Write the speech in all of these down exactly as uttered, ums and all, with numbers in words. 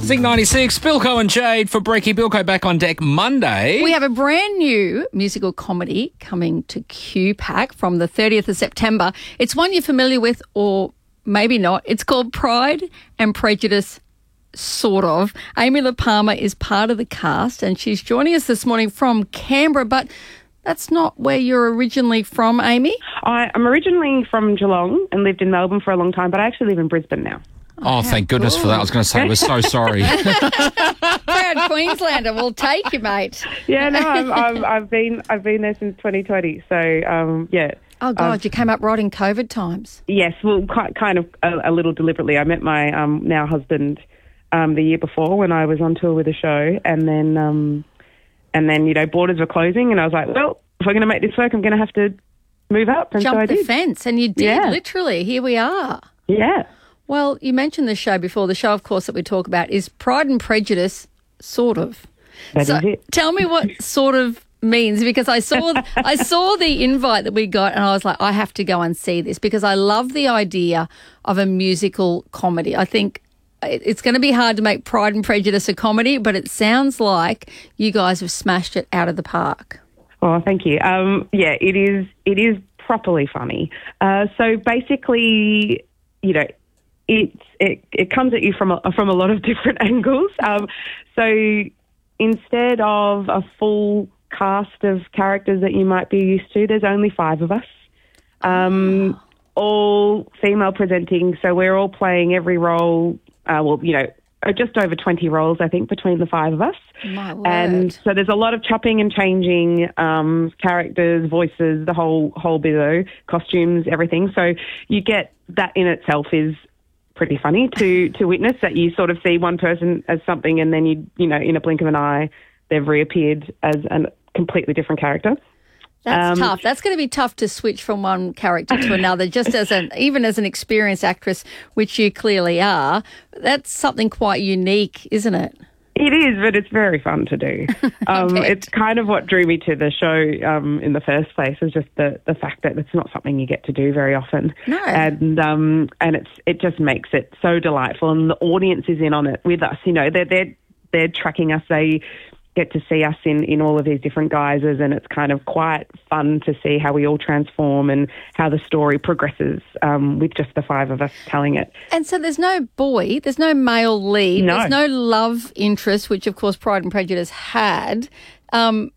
Zing ninety-six, Bilko and Jade for Breaky. Bilko back on deck Monday. We have a brand new musical comedy coming to Q PAC from the thirtieth of September. It's one you're familiar with or maybe not. It's called Pride and Prejudice, sort of. Amy La Palmer is part of the cast and she's joining us this morning from Canberra, but that's not where you're originally from, Amy. I, I'm originally from Geelong and lived in Melbourne for a long time, but I actually live in Brisbane now. Oh, thank goodness cool. for that. I was going to say, we're so sorry. Proud Queenslander, we'll take you, mate. Yeah, no, I've, I've, I've been I've been there since twenty twenty. So, um, yeah. Oh, God, I've, you came up right in COVID times. Yes, well, quite, kind of a, a little deliberately. I met my um, now husband um, the year before when I was on tour with a show, and then, um, and then you know, borders were closing, and I was like, well, if we're going to make this work, I'm going to have to move up. And Jump so I the did. fence, and you did, Yeah. literally. Here we are. Yeah. Well, you mentioned the show before. The show, of course, that we talk about is Pride and Prejudice, sort of. That so is it. Tell me what sort of means, because I saw I saw the invite that we got and I was like, I have to go and see this because I love the idea of a musical comedy. I think it's going to be hard to make Pride and Prejudice a comedy, but it sounds like you guys have smashed it out of the park. Oh, thank you. Um, yeah, it is. It is properly funny. Uh, so basically, you know, It's, it it comes at you from a, from a lot of different angles. Um, so instead of a full cast of characters that you might be used to, there's only five of us, um, all female presenting. So we're all playing every role. Uh, well, you know, just over twenty roles, I think, between the five of us. My word. And so there's a lot of chopping and changing, um, characters, voices, the whole whole bizzo, costumes, everything. So you get that in itself is pretty funny to to witness, that you sort of see one person as something and then you you know in a blink of an eye they've reappeared as a completely different character. That's um, tough. That's going to be tough to switch from one character to another, just as an even as an experienced actress, which you clearly are. That's something quite unique, isn't it? It is, but it's very fun to do. Um, it's kind of what drew me to the show um, in the first place, is just the, the fact that it's not something you get to do very often. No. And um, and it's it just makes it so delightful, and the audience is in on it with us. You know, they're they're they're tracking us. They get to see us in, in all of these different guises, and it's kind of quite fun to see how we all transform and how the story progresses um, with just the five of us telling it. And so there's no boy, there's no male lead, No. there's no love interest, which of course Pride and Prejudice had. Um,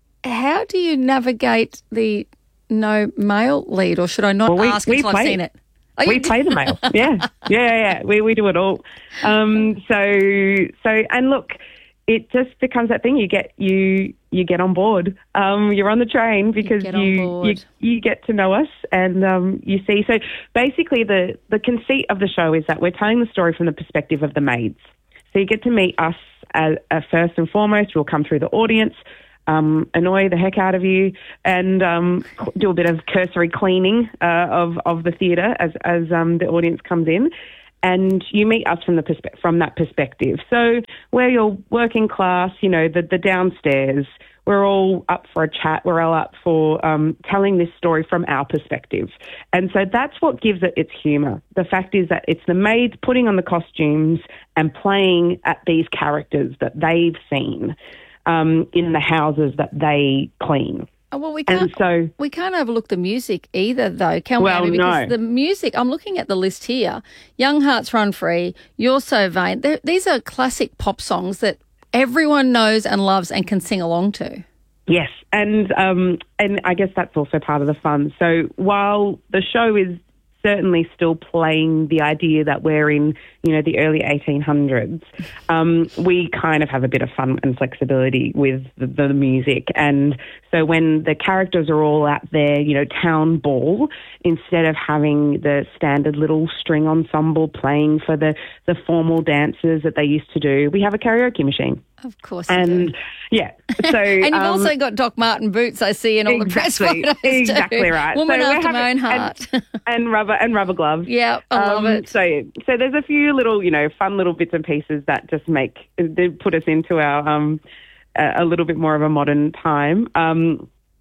how do you navigate the no male lead, or should I not Well, we- ask we until I've play seen it. it? Oh, We you- play the male. Yeah. Yeah, yeah, yeah. We, we do it all. Um, so, so, and look, it just becomes that thing. You get, you, you get on board. Um, you're on the train because get you, on you, board. you get to know us and, um, you see. So basically the, the conceit of the show is that we're telling the story from the perspective of the maids. So you get to meet us as, as first and foremost. We'll come through the audience, um, annoy the heck out of you, and um, do a bit of cursory cleaning uh, of of the theatre as as um, the audience comes in, and you meet us from the perspe- from that perspective. So where you're working class, you know, the the downstairs, we're all up for a chat. We're all up for um, telling this story from our perspective, and so that's what gives it its humour. The fact is that it's the maids putting on the costumes and playing at these characters that they've seen um, in the houses that they clean. Oh, well, we And can't. so- we can't overlook the music either, though, can we? Well, Amy? Because no. the music. I'm looking at the list here. Young Hearts Run Free. You're So Vain. They're, these are classic pop songs that everyone knows and loves and can sing along to. Yes, and um, and I guess that's also part of the fun. So while the show is certainly still playing the idea that we're in, you know, the early eighteen hundreds, um, we kind of have a bit of fun and flexibility with the, the music. And so when the characters are all at their, you know, town ball, instead of having the standard little string ensemble playing for the, the formal dances that they used to do, we have a karaoke machine. Of course, you And do. yeah, so And you've um, also got Doc Marten boots, I see, in all exactly, the press photos exactly too. right. Woman So we're after my having- own heart. and, and rubber and rubber gloves. Yeah, I love Um, it. So, so there's a few little, you know, fun little bits and pieces that just make they put us into our um a, a little bit more of a modern time. Um,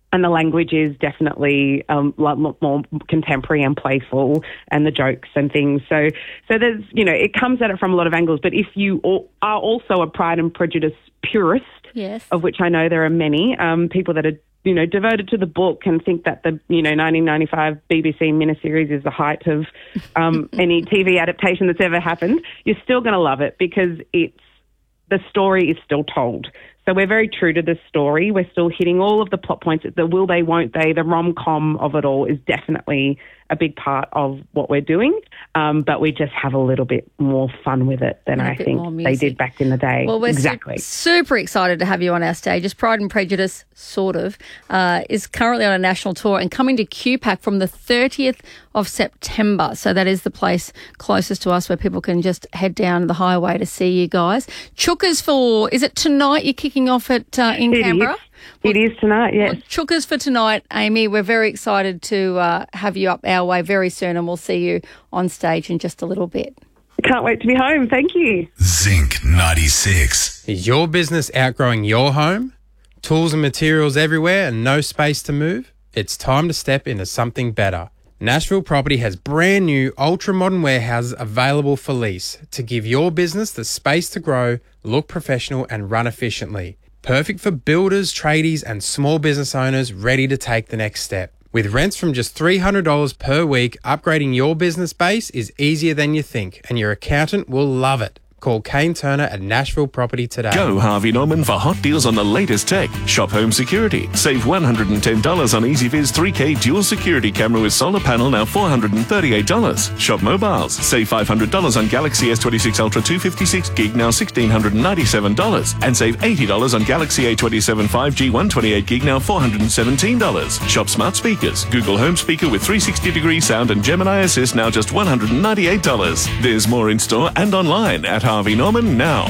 And the language is definitely um, a lot more contemporary and playful, and the jokes and things. So, so there's, you know, it comes at it from a lot of angles. But if you are also a Pride and Prejudice purist, yes, of which I know there are many, um, people that are, you know, devoted to the book and think that the, you know, nineteen ninety-five B B C miniseries is the height of um, any T V adaptation that's ever happened, you're still going to love it because it's, the story is still told. So we're very true to the story. We're still hitting all of the plot points. The will they, won't they, the rom-com of it all is definitely a big part of what we're doing. Um, but we just have a little bit more fun with it than I think they did back in the day. Well, we're exactly. su- super excited to have you on our stages. Pride and Prejudice, sort of, uh, is currently on a national tour and coming to Q PAC from the thirtieth of September. So that is the place closest to us where people can just head down the highway to see you guys. Chookers for, is it tonight you're kicking off at uh, in it Canberra? Is. It is tonight, yes. Well, Chookers for tonight, Amy. We're very excited to uh, have you up our way very soon, and we'll see you on stage in just a little bit. Can't wait to be home. Thank you. Zinc ninety-six. Is your business outgrowing your home? Tools and materials everywhere and no space to move? It's time to step into something better. Nashville Property has brand new ultra-modern warehouses available for lease to give your business the space to grow, look professional and run efficiently. Perfect for builders, tradies and small business owners ready to take the next step. With rents from just three hundred dollars per week, upgrading your business base is easier than you think, and your accountant will love it. Call Kane Turner at Nashville Property today. Go Harvey Norman for hot deals on the latest tech. Shop home security. Save one hundred ten dollars on EasyViz three K dual security camera with solar panel, now four hundred thirty-eight dollars. Shop mobiles. Save five hundred dollars on Galaxy S twenty-six Ultra two fifty-six gig, now one thousand six hundred ninety-seven dollars. And save eighty dollars on Galaxy A twenty-seven five G one twenty-eight gig, now four hundred seventeen dollars. Shop smart speakers. Google Home Speaker with three sixty degree sound and Gemini Assist, now just one hundred ninety-eight dollars. There's more in store and online at Harvey Norman now.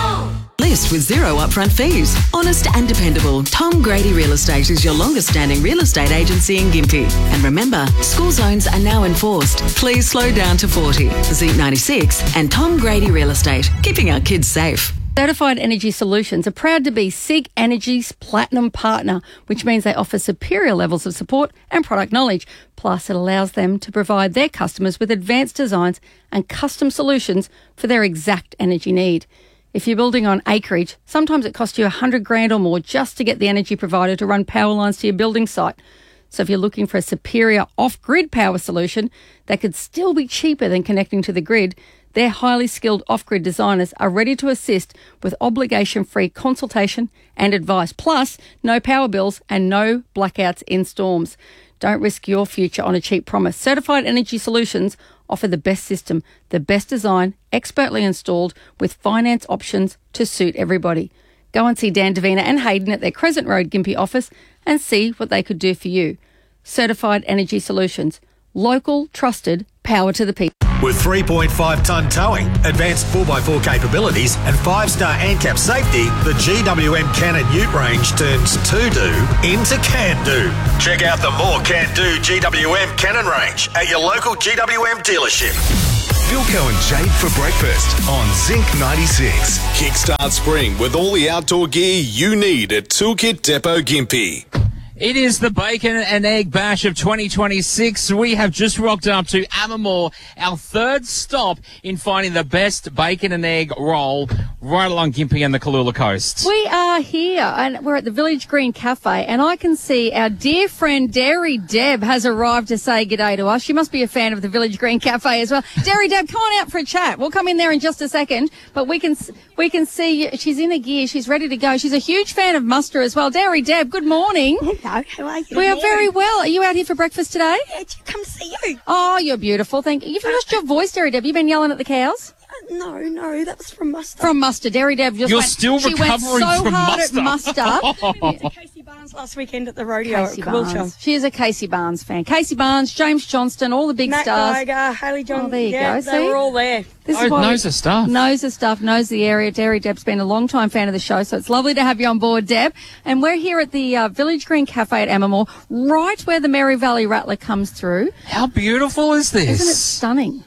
List with zero upfront fees. Honest and dependable. Tom Grady Real Estate is your longest standing real estate agency in Gympie. And remember, school zones are now enforced. Please slow down to forty. Zinc ninety-six and Tom Grady Real Estate. Keeping our kids safe. Certified Energy Solutions are proud to be SIG Energy's Platinum Partner, which means they offer superior levels of support and product knowledge. Plus, it allows them to provide their customers with advanced designs and custom solutions for their exact energy need. If you're building on acreage, sometimes it costs you a hundred grand or more just to get the energy provider to run power lines to your building site. So if you're looking for a superior off-grid power solution that could still be cheaper than connecting to the grid, their highly skilled off-grid designers are ready to assist with obligation-free consultation and advice, plus no power bills and no blackouts in storms. Don't risk your future on a cheap promise. Certified Energy Solutions offer the best system, the best design, expertly installed with finance options to suit everybody. Go and see Dan Davina and Hayden at their Crescent Road Gympie office and see what they could do for you. Certified Energy Solutions. Local, trusted, power to the people. With three point five tonne towing, advanced four by four capabilities and five star ANCAP safety, the G W M Cannon Ute range turns to-do into can-do. Check out the more can-do G W M Cannon range at your local G W M dealership. Bilko and Jade for breakfast on Zinc ninety-six. Kickstart spring with all the outdoor gear you need at Toolkit Depot Gympie. It is the Bacon and Egg Bash of twenty twenty-six. We have just rocked up to Amamore, our third stop in finding the best bacon and egg roll right along Gympie and the Cooloola coast. We are here and we're at the Village Green Cafe, and I can see our dear friend Dairy Deb has arrived to say g'day to us. She must be a fan of the Village Green Cafe as well. Dairy Deb, come on out for a chat. We'll come in there in just a second, but we can we can see she's in a gear. She's ready to go. She's a huge fan of Muster as well. Dairy Deb, good morning. Hello, how are you? We are very well. Are you out here for breakfast today? Yeah, to come see you. Oh, you're beautiful. Thank you. You've lost your voice, Dairy Deb. You've been yelling at the cows? Uh, no, no, that was from Muster. From Muster. Dairy Deb just You're went, still she recovering went so from hard Muster. at Muster. I went to Casey Barnes last weekend at the rodeo Casey at Caboolture. Barnes. She is a Casey Barnes fan. Casey Barnes, James Johnston, all the big Matt stars. Geiger, Haley John. Oh, there you yeah, go. They See? were all there. This Oh, why knows we- the stuff. Knows the stuff, knows the area. Dairy Deb's been a long time fan of the show, so it's lovely to have you on board, Deb. And we're here at the uh, Village Green Cafe at Amamore, right where the Mary Valley Rattler comes through. How beautiful is this? Isn't it stunning?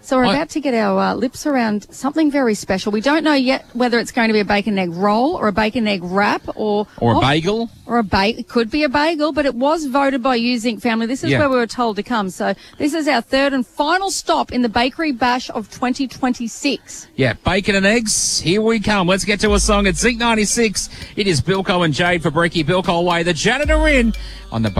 So we're I- about to get our uh, lips around something very special. We don't know yet whether it's going to be a bacon egg roll or a bacon egg wrap or Or a oh, bagel. or a ba- it could be a bagel, but it was voted by Using Family. This is Yeah. where we were told to come. So this is our third and final stop in the Bakery Bash of twenty twenty-six. Yeah, bacon and eggs. Here we come. Let's get to a song at Zeke ninety-six. It is Bilko and Jade for Breaky Bilko Way. The janitor in on the